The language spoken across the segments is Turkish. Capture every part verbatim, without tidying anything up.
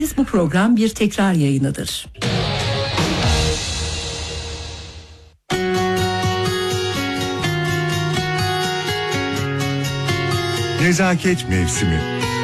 Bu program bir tekrar yayınıdır. Nezaket mevsimi.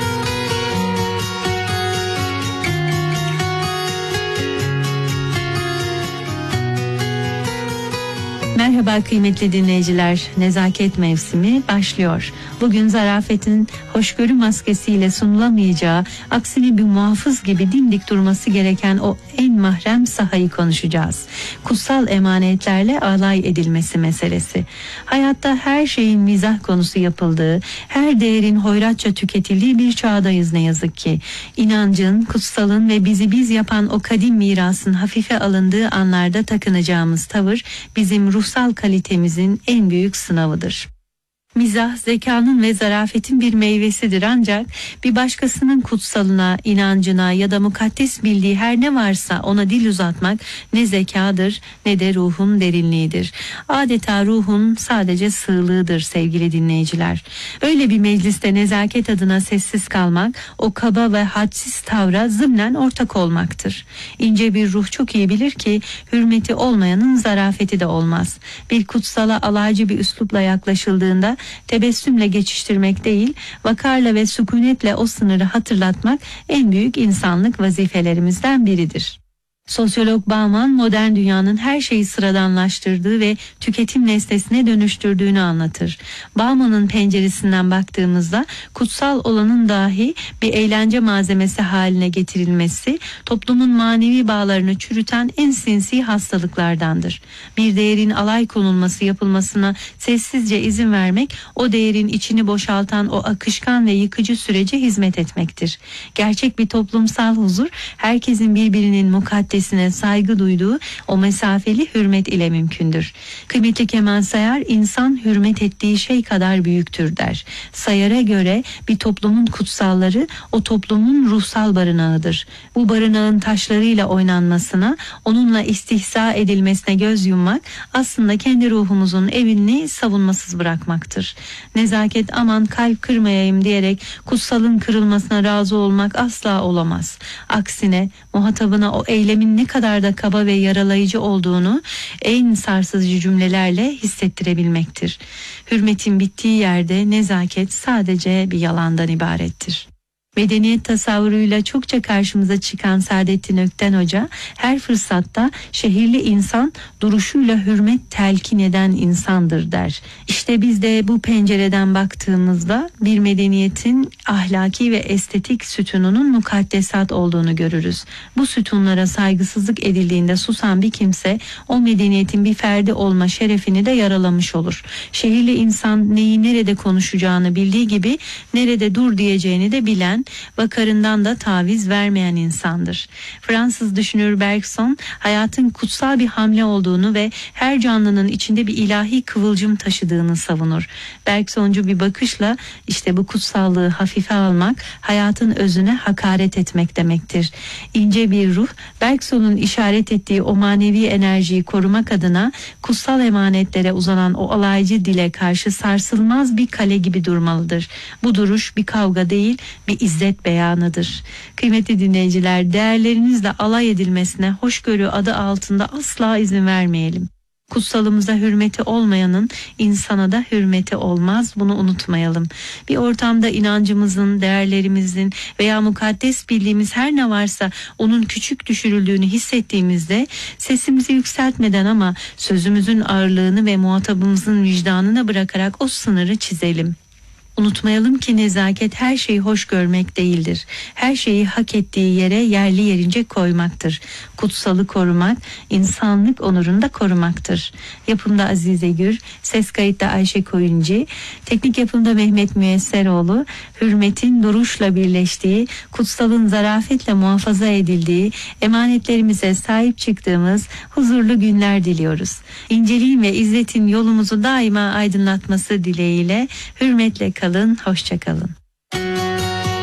Merhaba kıymetli dinleyiciler, nezaket mevsimi başlıyor. Bugün zarafetin hoşgörü maskesiyle sunulamayacağı, aksine bir muhafız gibi dimdik durması gereken o en mahrem sahayı konuşacağız. Kutsal emanetlerle alay edilmesi meselesi. Hayatta her şeyin mizah konusu yapıldığı, her değerin hoyratça tüketildiği bir çağdayız ne yazık ki. İnancın, kutsalın ve bizi biz yapan o kadim mirasın hafife alındığı anlarda takınacağımız tavır bizim ruhsal kalitemizin en büyük sınavıdır. Mizah, zekanın ve zarafetin bir meyvesidir ancak bir başkasının kutsalına, inancına ya da mukaddes bildiği her ne varsa ona dil uzatmak ne zekadır ne de ruhun derinliğidir. Adeta ruhun sadece sığlığıdır sevgili dinleyiciler. Öyle bir mecliste nezaket adına sessiz kalmak, o kaba ve hadsiz tavra zımnen ortak olmaktır. İnce bir ruh çok iyi bilir ki hürmeti olmayanın zarafeti de olmaz. Bir kutsala alaycı bir üslupla yaklaşıldığında tebessümle geçiştirmek değil, vakarla ve sükunetle o sınırı hatırlatmak en büyük insanlık vazifelerimizden biridir. Sosyolog Bauman modern dünyanın her şeyi sıradanlaştırdığı ve tüketim nesnesine dönüştürdüğünü anlatır. Bauman'ın penceresinden baktığımızda kutsal olanın dahi bir eğlence malzemesi haline getirilmesi toplumun manevi bağlarını çürüten en sinsi hastalıklardandır. Bir değerin alay konulması yapılmasına sessizce izin vermek o değerin içini boşaltan o akışkan ve yıkıcı sürece hizmet etmektir. Gerçek bir toplumsal huzur herkesin birbirinin mukaddes saygı duyduğu o mesafeli hürmet ile mümkündür. Kıymetli Kemal Sayar, insan hürmet ettiği şey kadar büyüktür der. Sayar'a göre bir toplumun kutsalları o toplumun ruhsal barınağıdır. Bu barınağın taşlarıyla oynanmasına, onunla istihza edilmesine göz yummak aslında kendi ruhumuzun evini savunmasız bırakmaktır. Nezaket aman kalp kırmayayım diyerek kutsalın kırılmasına razı olmak asla olamaz. Aksine muhatabına o eylemin ne kadar da kaba ve yaralayıcı olduğunu en sarsıcı cümlelerle hissettirebilmektir. Hürmetin bittiği yerde nezaket sadece bir yalandan ibarettir. Medeniyet tasavvuruyla çokça karşımıza çıkan Saadettin Ökten Hoca her fırsatta şehirli insan duruşuyla hürmet telkin eden insandır der. İşte biz de bu pencereden baktığımızda bir medeniyetin ahlaki ve estetik sütununun mukaddesat olduğunu görürüz. Bu sütunlara saygısızlık edildiğinde susan bir kimse o medeniyetin bir ferdi olma şerefini de yaralamış olur. Şehirli insan neyi nerede konuşacağını bildiği gibi nerede dur diyeceğini de bilen, vakarından da taviz vermeyen insandır. Fransız düşünür Bergson hayatın kutsal bir hamle olduğunu ve her canlının içinde bir ilahi kıvılcım taşıdığını savunur. Bergsoncu bir bakışla işte bu kutsallığı hafife almak hayatın özüne hakaret etmek demektir. İnce bir ruh Bergson'un işaret ettiği o manevi enerjiyi korumak adına kutsal emanetlere uzanan o alaycı dile karşı sarsılmaz bir kale gibi durmalıdır. Bu duruş bir kavga değil, bir izzet beyanıdır. Kıymetli dinleyiciler, değerlerinizle alay edilmesine hoşgörü adı altında asla izin vermeyelim. Kutsalımıza hürmeti olmayanın insana da hürmeti olmaz, bunu unutmayalım. Bir ortamda inancımızın, değerlerimizin veya mukaddes bildiğimiz her ne varsa onun küçük düşürüldüğünü hissettiğimizde sesimizi yükseltmeden ama sözümüzün ağırlığını ve muhatabımızın vicdanına bırakarak o sınırı çizelim. Unutmayalım ki nezaket her şeyi hoş görmek değildir. Her şeyi hak ettiği yere yerli yerince koymaktır. Kutsalı korumak, insanlık onurunu da korumaktır. Yapımda Azize Gür, ses kayıtta Ayşe Koyuncu, teknik yapımda Mehmet Müyesseroğlu, hürmetin duruşla birleştiği, kutsalın zarafetle muhafaza edildiği, emanetlerimize sahip çıktığımız huzurlu günler diliyoruz. İnceliğin ve izzetin yolumuzu daima aydınlatması dileğiyle hürmetle kalın. Kalın, hoşça kalın.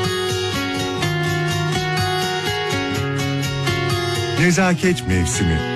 Nezaket mevsimi.